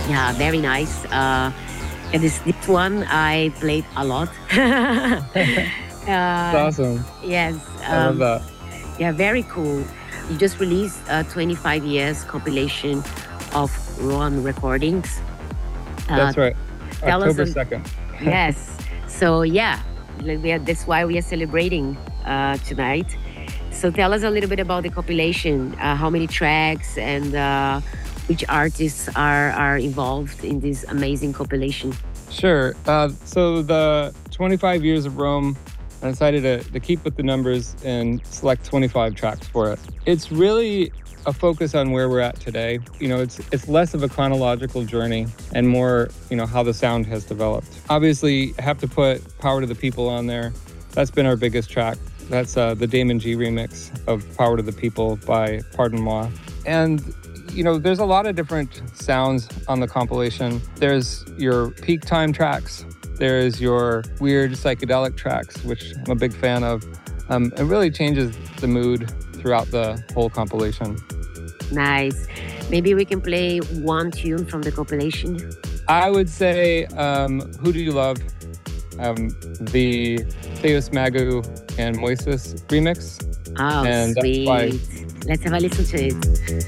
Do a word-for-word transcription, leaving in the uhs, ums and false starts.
Yeah, very nice. Uh, and this this one I played a lot. It's uh, awesome. yes. I love Um, that. yeah, very cool. You just released a twenty-five years compilation of Roan recordings. Uh, That's right. tell us October a, second. yes. So yeah, like we are, that's why we are celebrating uh, tonight. So tell us a little bit about the compilation. Uh, how many tracks and uh, which artists are are involved in this amazing compilation? Sure. Uh, so the twenty-five years of Rome, I decided to, to keep with the numbers and select twenty-five tracks for it. It's really a focus on where we're at today. You know, it's it's less of a chronological journey and more, you know, how the sound has developed. Obviously, I have to put Power to the People on there. That's been our biggest track. That's uh, the Damon G remix of Power to the People by Pardon Moi. And you know, there's a lot of different sounds on the compilation. There's your peak time tracks. There's your weird psychedelic tracks, which I'm a big fan of. Um, it really changes the mood throughout the whole compilation. Nice. Maybe we can play one tune from the compilation. I would say, um, Who Do You Love? Um, the Theos Magu and Moises remix. Oh, and sweet. That's by Let's have a listen to it.